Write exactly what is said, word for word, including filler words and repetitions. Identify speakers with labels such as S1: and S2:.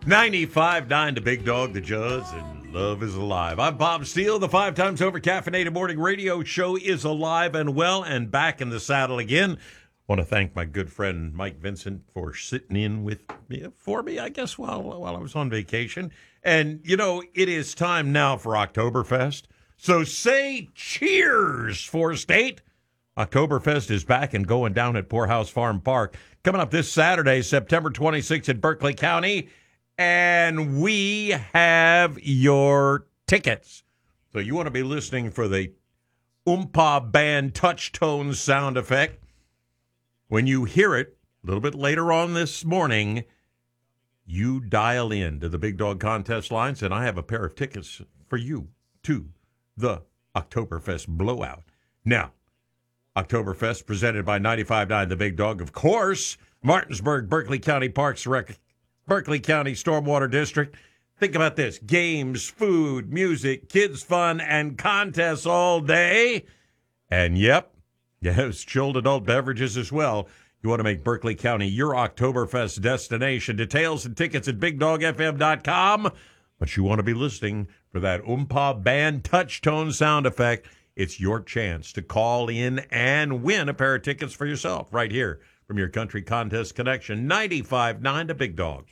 S1: ninety-five point nine to Big Dog, the Judge, and Love is Alive. I'm Bob Steele. The five times over caffeinated morning radio show is alive and well and back in the saddle again. Want to thank my good friend Mike Vincent for sitting in with me, for me, I guess, while, while I was on vacation. And, you know, it is time now for Oktoberfest. So say cheers for State. Oktoberfest is back and going down at Poorhouse Farm Park. Coming up this Saturday, September twenty-sixth in Berkeley County. And we have your tickets. So you want to be listening for the Oompa Band touch tone sound effect. When you hear it a little bit later on this morning, you dial in to the Big Dog Contest lines, and I have a pair of tickets for you to the Oktoberfest Blowout. Now, Oktoberfest presented by ninety-five point nine The Big Dog, of course, Martinsburg, Berkeley County Parks Rec, Berkeley County Stormwater District. Think about this. Games, food, music, kids' fun, and contests all day. And, yep, yes, chilled adult beverages as well. You want to make Berkeley County your Oktoberfest destination. Details and tickets at big dog f m dot com. But you want to be listening for that Oompa Band touch tone sound effect. It's your chance to call in and win a pair of tickets for yourself right here from your Country Contest Connection. ninety-five point nine to Big Dog.